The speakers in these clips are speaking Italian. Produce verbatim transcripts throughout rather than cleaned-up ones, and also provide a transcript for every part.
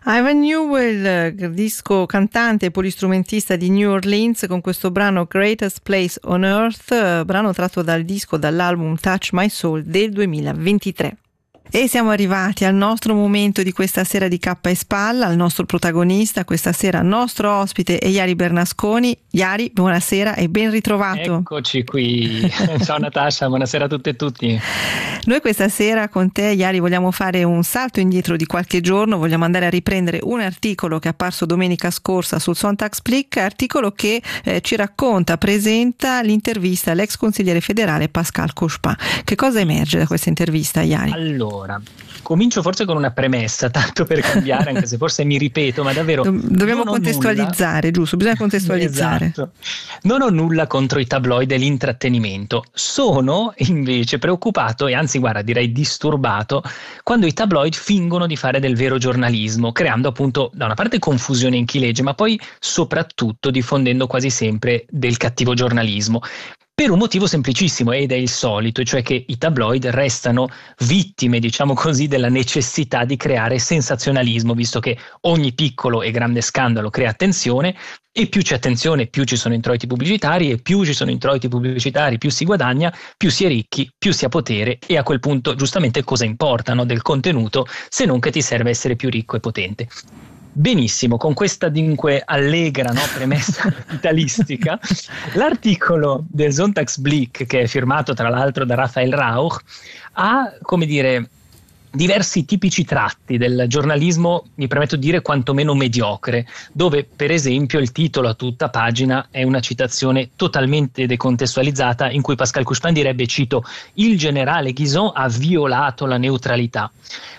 Ivan Newell, disco cantante e polistrumentista di New Orleans, con questo brano Greatest Place on Earth, brano tratto dal disco, dall'album Touch My Soul del duemilaventitré. E siamo arrivati al nostro momento di questa sera di Cappa e Spalla, al nostro protagonista, questa sera nostro ospite è Jari Bernasconi. Jari, buonasera e ben ritrovato. Eccoci qui, ciao Natascia, buonasera a tutte e tutti. Noi questa sera con te, Jari, vogliamo fare un salto indietro di qualche giorno, vogliamo andare a riprendere un articolo che è apparso domenica scorsa sul Sonntagsblick, articolo che eh, ci racconta, presenta l'intervista all'ex consigliere federale Pascal Couchepin. Che cosa emerge da questa intervista, Jari? Allora, comincio forse con una premessa, tanto per cambiare, anche se forse mi ripeto, ma davvero Do- dobbiamo contestualizzare, nulla. Giusto? Bisogna contestualizzare. Esatto. Non ho nulla contro i tabloid e l'intrattenimento, sono invece preoccupato e anzi guarda direi disturbato quando i tabloid fingono di fare del vero giornalismo, creando appunto da una parte confusione in chi legge, ma poi soprattutto diffondendo quasi sempre del cattivo giornalismo. Per un motivo semplicissimo ed è il solito, cioè che i tabloid restano vittime, diciamo così, della necessità di creare sensazionalismo, visto che ogni piccolo e grande scandalo crea attenzione e più c'è attenzione, più ci sono introiti pubblicitari e più ci sono introiti pubblicitari, più si guadagna, più si è ricchi, più si ha potere e a quel punto giustamente cosa importano del contenuto se non che ti serve essere più ricco e potente. Benissimo, con questa dunque allegra no, premessa capitalistica, l'articolo del Sonntagsblick, che è firmato tra l'altro da Raphael Rauch, ha, come dire, diversi tipici tratti del giornalismo, mi permetto di dire quantomeno mediocre, dove per esempio il titolo a tutta pagina è una citazione totalmente decontestualizzata in cui Pascal Couchepin direbbe, cito, «Il generale Guizot ha violato la neutralità».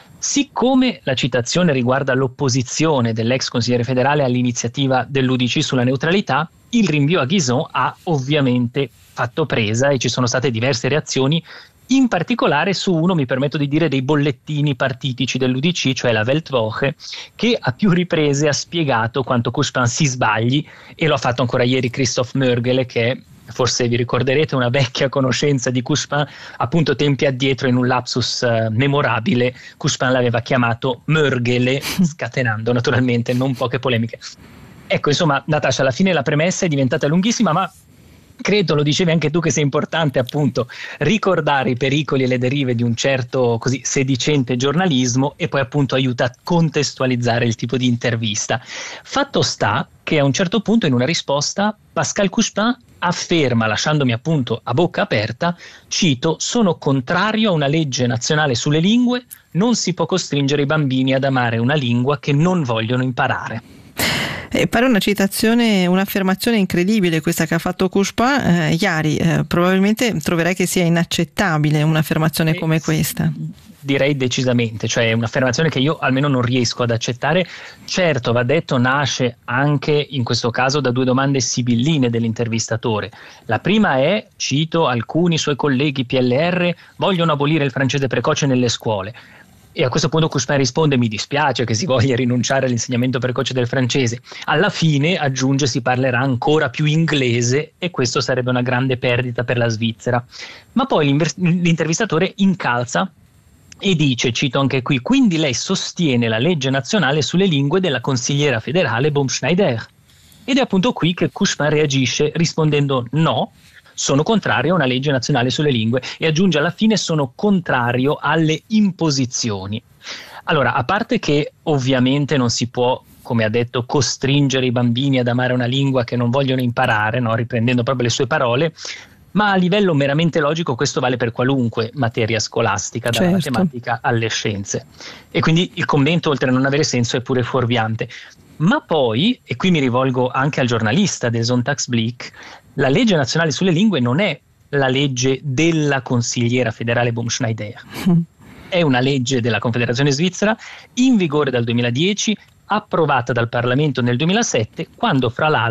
Siccome la citazione riguarda l'opposizione dell'ex consigliere federale all'iniziativa dell'U D C sulla neutralità, il rinvio a Guizot ha ovviamente fatto presa e ci sono state diverse reazioni, in particolare su uno, mi permetto di dire, dei bollettini partitici dell'U D C, cioè la Weltwoche, che a più riprese ha spiegato quanto Couchepin si sbagli, e lo ha fatto ancora ieri Christoph Mörgele, che è, forse vi ricorderete, una vecchia conoscenza di Couchepin, appunto tempi addietro in un lapsus uh, memorabile, Couchepin l'aveva chiamato Mörgele, scatenando naturalmente non poche polemiche. Ecco, insomma, Natascia, alla fine la premessa è diventata lunghissima, ma credo, lo dicevi anche tu, che sia importante appunto ricordare i pericoli e le derive di un certo così sedicente giornalismo e poi appunto aiuta a contestualizzare il tipo di intervista. Fatto sta che a un certo punto in una risposta Pascal Couchepin afferma, lasciandomi appunto a bocca aperta, cito, «Sono contrario a una legge nazionale sulle lingue, non si può costringere i bambini ad amare una lingua che non vogliono imparare». E pare una citazione, un'affermazione incredibile questa che ha fatto Couchepin. eh, Jari, eh, probabilmente troverai che sia inaccettabile un'affermazione eh, come questa. Direi decisamente, cioè è un'affermazione che io almeno non riesco ad accettare. Certo, va detto, nasce anche in questo caso da due domande sibilline dell'intervistatore. La prima è, cito, alcuni suoi colleghi P L R vogliono abolire il francese precoce nelle scuole. E a questo punto Couchepin risponde, mi dispiace che si voglia rinunciare all'insegnamento precoce del francese. Alla fine, aggiunge, si parlerà ancora più inglese e questo sarebbe una grande perdita per la Svizzera. Ma poi l'intervistatore incalza e dice, cito anche qui, quindi lei sostiene la legge nazionale sulle lingue della consigliera federale Baumschneider. Ed è appunto qui che Couchepin reagisce rispondendo no, sono contrario a una legge nazionale sulle lingue, e aggiunge alla fine sono contrario alle imposizioni. Allora, a parte che ovviamente non si può, come ha detto, costringere i bambini ad amare una lingua che non vogliono imparare, no? Riprendendo proprio le sue parole, ma a livello meramente logico questo vale per qualunque materia scolastica, dalla certo. matematica alle scienze. E quindi il commento, oltre a non avere senso, è pure fuorviante. Ma poi, e qui mi rivolgo anche al giornalista del Sonntagsblick, la legge nazionale sulle lingue non è la legge della consigliera federale Baumschneider, è una legge della Confederazione Svizzera in vigore dal duemiladieci, approvata dal Parlamento nel duemilasette, quando fra l'altro